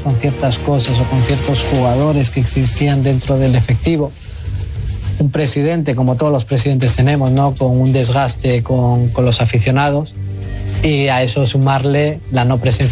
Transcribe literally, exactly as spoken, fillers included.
con ciertas cosas o con ciertos jugadores que existían dentro del efectivo. Un presidente, como todos los presidentes tenemos, ¿no? Con un desgaste con, con los aficionados, y a eso sumarle la no presencia